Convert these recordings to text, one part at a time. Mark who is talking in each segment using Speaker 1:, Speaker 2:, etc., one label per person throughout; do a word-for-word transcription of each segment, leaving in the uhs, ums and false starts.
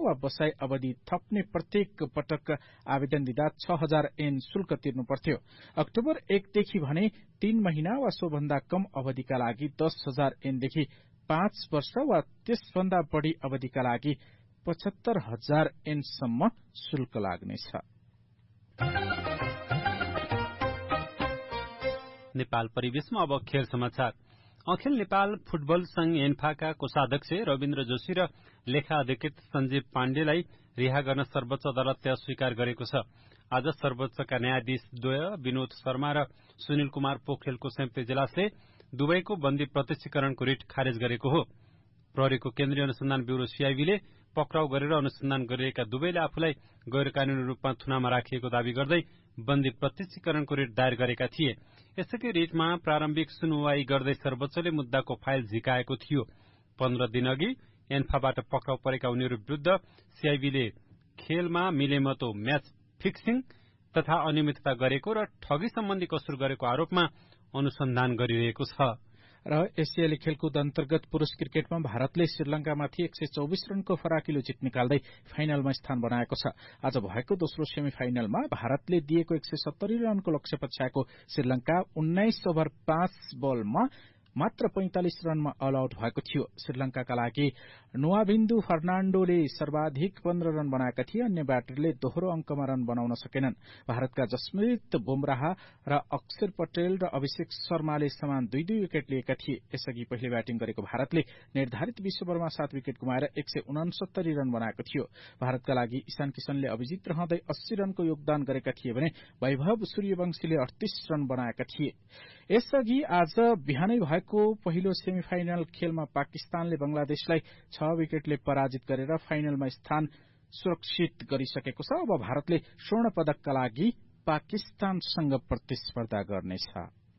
Speaker 1: वा बसाई अवधि थप्ने प्रत्येक पटक आवेदन दिँदा छ हजार एन शुल्क तिर्नु पर्थ्यो। अक्टोबर एकदेखि भने तीन महिना वा सोभन्दा कम अवधिका लागि दस हजार एनदेखि पाँच वर्ष वा त्यसभन्दा बढ़ी अवधिका लागि पचहत्तर हजार एनसम्म शुल्क लाग्नेछ।
Speaker 2: नेपाल परिवेशमा अब खेल समाचार। अखिल नेपाल फुटबल संघ एन्फाका कोषाध्यक्ष रविन्द्र जोशी र लेखा अधिकृत सञ्जीव पाण्डेलाई रिहा गर्न सर्वोच्च अदालतले अस्वीकार गरेको छ। आज सर्वोच्चका न्यायाधीश द्वय विनोद शर्मा र सुनिल कुमार पोखरेलको संयुक्त इजलासले दुवैको बन्दी प्रत्यक्षीकरणको रिट खारेज गरेको हो। प्रहरीको केन्द्रीय अनुसन्धान ब्यूरो सीआईबीले पक्राउ गरेर अनुसन्धान गरिरहेका दुवैले आफूलाई गैर कानूनी रूपमा थुनामा राखिएको दावी गर्दै बन्दी प्रत्यक्षीकरणको रिट दायर गरेका थिए। यसैकै रिटमा प्रारम्भिक सुनवाई गर्दै सर्वोच्चले मुद्दाको फाइल झिकाएको थियो। पन्ध्र दिन अघि एन्फाबाट पक्राउ परेका उनीहरू विरूद्ध सीआईबीले खेलमा मिलेमतो म्याच फिक्सिङ तथा अनियमितता गरेको र ठगी सम्बन्धी कसुर गरेको आरोपमा अनुसन्धान गरिरहेको छ।
Speaker 1: र एसियाली खेलकुद अन्तर्गत पुरुष क्रिकेटमा भारतले श्रीलंकामाथि एक सय चौबिस रनको फराकिलो जित निकाल्दै फाइनलमा स्थान बनाएको छ। आज भएको दोस्रो सेमी फाइनलमा भारतले दिएको एक सय सत्तरी रनको लक्ष्य पछ्याएको श्रीलंका उन्नाइस ओभर पाँच बलमा मात्र पैंतालिस रनमा अल आउट भएको थियो। श्रीलंकाका लागि नुवाबिन्दु फर्नाण्डोले सर्वाधिक पन्ध्र रन बनाएका थिए। अन्य ब्याटरले दोहोरो अंकमा रन बनाउन सकेनन्। भारतका जसप्रीत बुमराह र अक्षर पटेल र अभिषेक शर्माले समान दुई दुई विकेट लिएका थिए। यसअघि पहिले ब्याटिङ गरेको भारतले निर्धारित बीस ओभरमा सात विकेट गुमाएर एक सय उनसत्तरी रन बनाएको थियो। भारतका लागि ईशान किशनले अभिजित रहँदै अस्सी रनको योगदान गरेका थिए भने वैभव सूर्यवंशीले अडतीस रन बनाएका थिए। यसअघि आज बिहानै भएको पहिलो सेमिफाइनल खेलमा पाकिस्तानले बंगलादेशलाई छ विकेटले पराजित गरेर फाइनलमा स्थान सुरक्षित गरिसकेको छ। अब भारतले स्वर्ण पदकका लागि पाकिस्तानसँग प्रतिस्पर्धा गर्नेछ।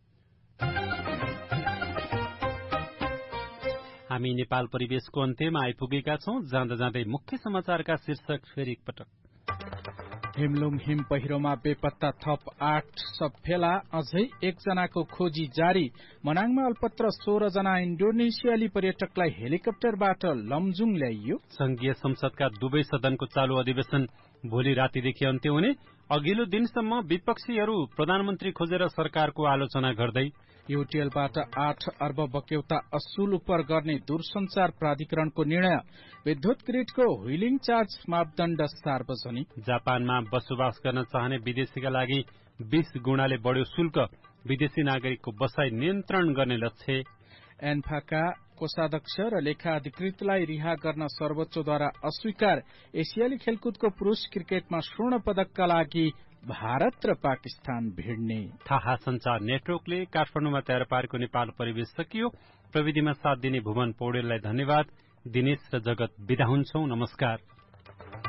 Speaker 2: हामी नेपाल परिवेशको अन्त्यमा आइपुगेका छौं। जाँदा जाँदै मुख्य समाचारका शीर्षक फेरि एकपटक।
Speaker 1: हिमलुङ हिम पहिरोमा बेपत्ता थप आठ सब फेला, अझै एकजनाको खोजी जारी। मनाङमा अल्पत्र सोह्र जना इन्डोनेसियाली पर्यटकलाई हेलिकप्टरबाट लमजुङ ल्याइयो।
Speaker 2: संघीय संसदका दुवै सदनको चालू अधिवेशन भोलि रातिदेखि अन्त्य हुने। अघिल्लो दिनसम्म विपक्षीहरू प्रधानमन्त्री खोजेर सरकारको आलोचना गर्दै।
Speaker 1: युटीएलबाट आठ अर्ब बक्यौता असुल उप गर्ने दूरसञ्चार प्राधिकरणको निर्णय। विद्युत ग्रिडको व्हीलिङ चार्ज मापदण्ड सार्वजनिक।
Speaker 2: जापानमा बसोबास गर्न चाहने विदेशीका लागि बीस गुणाले बढ्यो शुल्क। विदेशी नागरिकको बसाई नियन्त्रण गर्ने लक्ष्य।
Speaker 1: एन्फाका कोषाध्यक्ष र लेखा अधिकृतलाई रिहा गर्न सर्वोच्चद्वारा अस्वीकार। एसियाली खेलकुदको पुरुष क्रिकेटमा स्वर्ण पदकका लागि भारत र पाकिस्तान भिड्ने।
Speaker 2: थाहा संचार नेटवर्कले काठमाडौँमा तयार पारेको नेपाल परिवेश सकियो। प्रविधिमा साथ दिने भुवन पौडेललाई धन्यवाद। दिनेश र जगत बिदा हुन्छौं। नमस्कार।